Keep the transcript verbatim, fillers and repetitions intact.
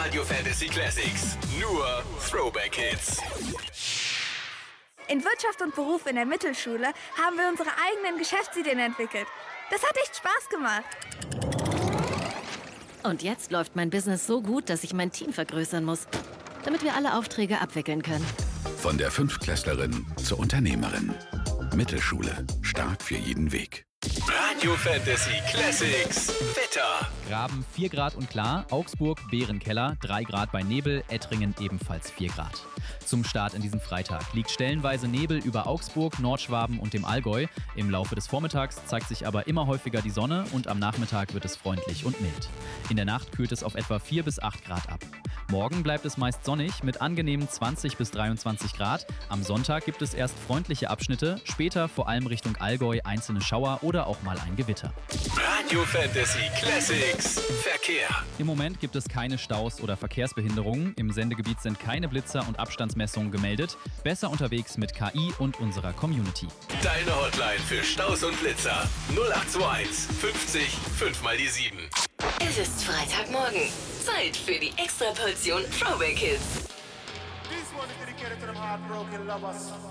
Radio Fantasy Classics. Nur Throwback Hits. In Wirtschaft und Beruf in der Mittelschule haben wir unsere eigenen Geschäftsideen entwickelt. Das hat echt Spaß gemacht. Und jetzt läuft mein Business so gut, dass ich mein Team vergrößern muss, damit wir alle Aufträge abwickeln können. Von der Fünftklässlerin zur Unternehmerin. Mittelschule. Stark für jeden Weg. Radio Fantasy Classics. Wetter. Graben vier Grad und klar, Augsburg Bärenkeller drei Grad bei Nebel, Ettringen ebenfalls vier Grad. Zum Start in diesen Freitag liegt stellenweise Nebel über Augsburg, Nordschwaben und dem Allgäu. Im Laufe des Vormittags zeigt sich aber immer häufiger die Sonne und am Nachmittag wird es freundlich und mild. In der Nacht kühlt es auf etwa vier bis acht Grad ab. Morgen bleibt es meist sonnig mit angenehmen zwanzig bis dreiundzwanzig Grad. Am Sonntag gibt es erst freundliche Abschnitte, später vor allem Richtung Allgäu einzelne Schauer oder auch mal ein Gewitter. Radio Fantasy Classics. Verkehr. Im Moment gibt es keine Staus oder Verkehrsbehinderungen. Im Sendegebiet sind keine Blitzer und Abstandsmessungen gemeldet. Besser unterwegs mit K I und unserer Community. Deine Hotline für Staus und Blitzer. null acht zwei eins fünfzig fünf mal die sieben. Es ist Freitagmorgen. Zeit für die Extraportion Throwback Hits. This one is dedicated to them heartbroken lovers.